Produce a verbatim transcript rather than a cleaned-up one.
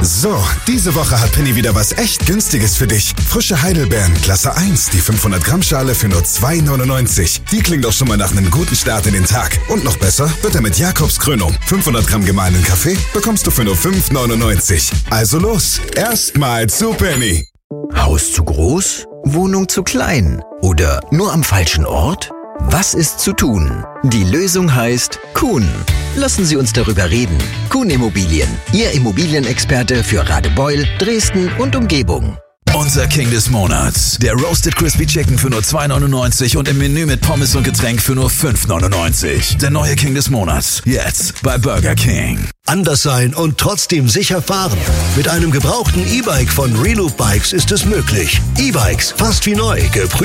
So, diese Woche hat Penny wieder was echt Günstiges für dich. Frische Heidelbeeren, Klasse eins, die fünfhundert Gramm Schale für nur zwei neunundneunzig. Die klingt doch schon mal nach einem guten Start in den Tag. Und noch besser wird er mit Jakobs Krönung. fünfhundert Gramm gemahlenen Kaffee bekommst du für nur fünf neunundneunzig. Also los, erstmal zu Penny. Haus zu groß? Wohnung zu klein? Oder nur am falschen Ort? Was ist zu tun? Die Lösung heißt Kuhn. Lassen Sie uns darüber reden. Kuhn Immobilien, Ihr Immobilienexperte für Radebeul, Dresden und Umgebung. Unser King des Monats. Der Roasted Crispy Chicken für nur zwei neunundneunzig und im Menü mit Pommes und Getränk für nur fünf neunundneunzig. Der neue King des Monats. Jetzt bei Burger King. Anders sein und trotzdem sicher fahren. Mit einem gebrauchten E-Bike von Reloop Bikes ist es möglich. E-Bikes, fast wie neu, geprüft